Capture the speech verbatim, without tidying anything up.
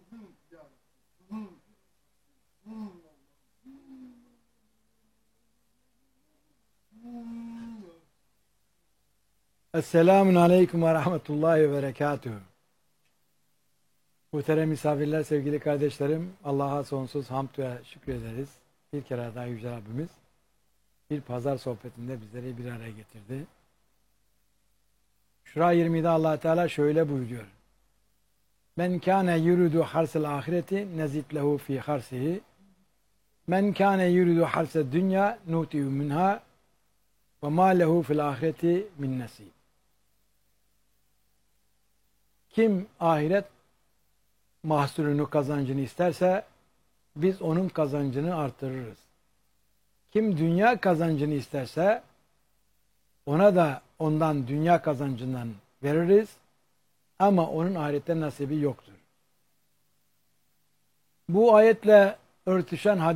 Esselamun Aleyküm ve Rahmetullahi ve Berekatuhu. Muhterem misafirler, sevgili kardeşlerim, Allah'a sonsuz hamd ve şükür ederiz. Bir kere daha Yüce Rabbimiz bir pazar sohbetinde bizleri bir araya getirdi. Şura yirmide Allah Teala şöyle buyuruyor. Men kâne yuridu harsel ahireti nezid lehu fi harsihi. Men kâne yuridu harsed dünya nuti'u minha ve mâ lehu fil ahireti min nasib. Kim ahiret mahsulünü, kazancını isterse biz onun kazancını artırırız. Kim dünya kazancını isterse ona da ondan dünya kazancından veririz ama onun ahirette nasibi yoktur. Bu ayetle örtüşen hadis